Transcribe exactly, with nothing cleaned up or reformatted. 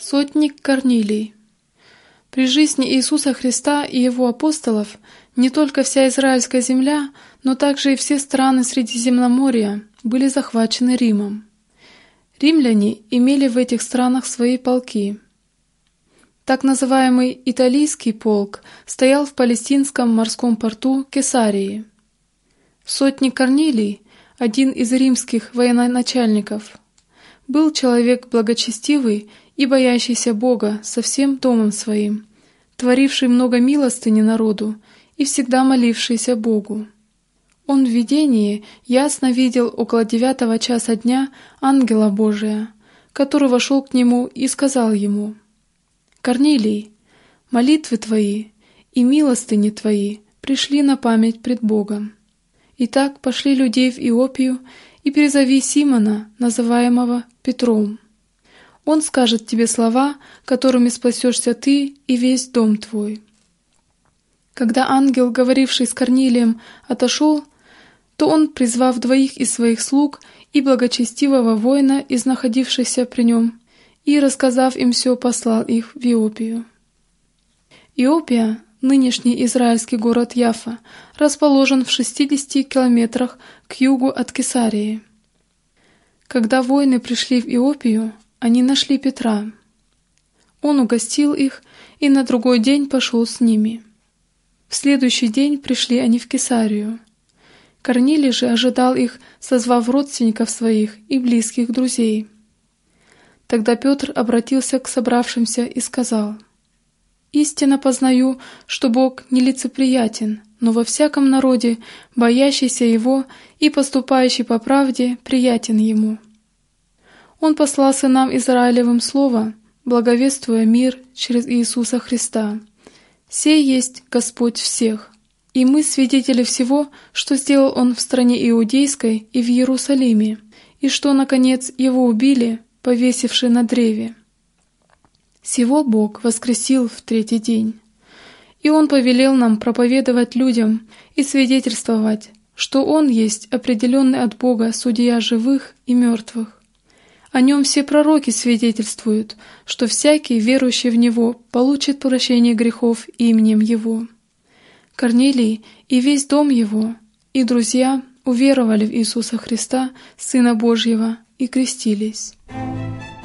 Сотник Корнилий. При жизни Иисуса Христа и Его апостолов не только вся израильская земля, но также и все страны Средиземноморья были захвачены Римом. Римляне имели в этих странах свои полки. Так называемый Италийский полк стоял в палестинском морском порту Кесарии. Сотник Корнилий, один из римских военачальников, был человек благочестивый и боящийся Бога со всем домом своим, творивший много милостыни народу и всегда молившийся Богу. Он в видении ясно видел около девятого часа дня ангела Божия, который вошел к нему и сказал ему: «Корнилий, молитвы твои и милостыни твои пришли на память пред Богом. Итак, пошли людей в Иопию и призови Симона, называемого Петром. Он скажет тебе слова, которыми спасешься ты и весь дом твой». Когда ангел, говоривший с Корнилием, отошел, то он, призвав двоих из своих слуг и благочестивого воина, из находившихся при нем, и, рассказав им все, послал их в Иопию. Иопия, нынешний израильский город Яффа, расположен в шестидесяти километрах к югу от Кесарии. Когда воины пришли в Иопию, они нашли Петра. Он угостил их и на другой день пошел с ними. В следующий день пришли они в Кесарию. Корнилий же ожидал их, созвав родственников своих и близких друзей. Тогда Петр обратился к собравшимся и сказал: «Истинно познаю, что Бог нелицеприятен, но во всяком народе, боящийся Его и поступающий по правде, приятен Ему. Он послал сынам Израилевым слово, благовествуя мир через Иисуса Христа. Сей есть Господь всех, и мы свидетели всего, что сделал Он в стране Иудейской и в Иерусалиме, и что, наконец, Его убили, повесивши на древе. Сего Бог воскресил в третий день. И Он повелел нам проповедовать людям и свидетельствовать, что Он есть определенный от Бога судья живых и мертвых. О Нем все пророки свидетельствуют, что всякий, верующий в Него, получит прощение грехов именем Его. Корнилий и весь дом его, и друзья уверовали в Иисуса Христа, Сына Божьего, и крестились».